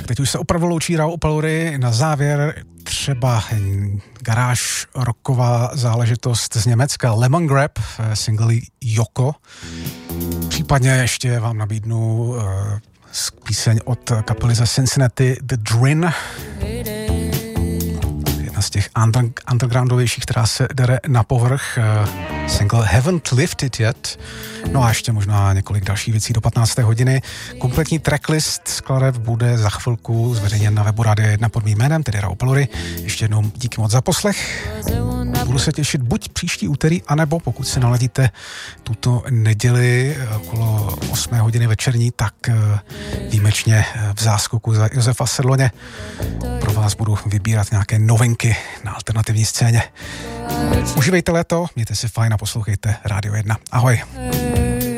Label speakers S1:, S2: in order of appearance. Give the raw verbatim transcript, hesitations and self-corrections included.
S1: teď už se opravdu loučí Raoul Pelory. Na závěr třeba garáž rocková záležitost z Německa Lemongrab, single Yoko. Případně ještě vám nabídnu uh, píseň od kapely ze Cincinnati The Drin. Jedna z těch under, undergroundovějších, která se dere na povrch. Uh, single Haven't Lifted Yet. No a ještě možná několik dalších věcí do patnácté hodiny. Kompletní tracklist skladeb bude za chvilku zveřejněn na webu Rádia jedna pod mým jménem, tedy Raoul Pelory. Ještě jednou díky moc za poslech. Budu se těšit buď příští úterý, anebo pokud se naladíte tuto neděli okolo osmé hodiny večerní, tak výjimečně v záskoku za Josefa Sedloně pro vás budu vybírat nějaké novinky na alternativní scéně. Užívejte léto, mějte si fajn a poslouchejte Rádio jedna. Ahoj.